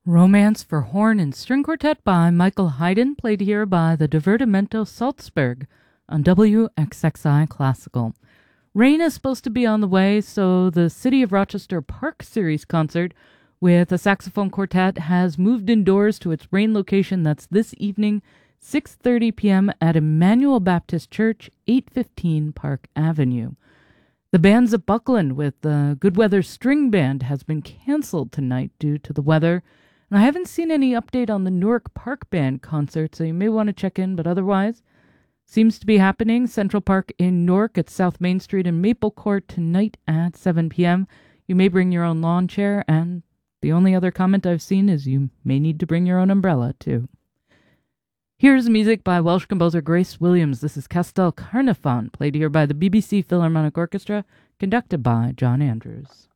Romance for Horn and String Quartet by Michael Haydn, played here by the Divertimento Salzburg on WXXI Classical. Rain is supposed to be on the way, so the City of Rochester Park Series concert with a saxophone quartet has moved indoors to its rain location. That's this evening, 6:30 p.m. at Emmanuel Baptist Church, 815 Park Avenue. The Bands of Buckland with the Good Weather String Band has been canceled tonight due to the weather. And I haven't seen any update on the Newark Park Band concert, so you may want to check in, but otherwise, seems to be happening. Central Park in Newark at South Main Street and Maple Court tonight at 7 p.m. You may bring your own lawn chair, and the only other comment I've seen is you may need to bring your own umbrella, too. Here's music by Welsh composer Grace Williams. This is Castel Carnarfon, played here by the BBC Philharmonic Orchestra, conducted by John Andrews.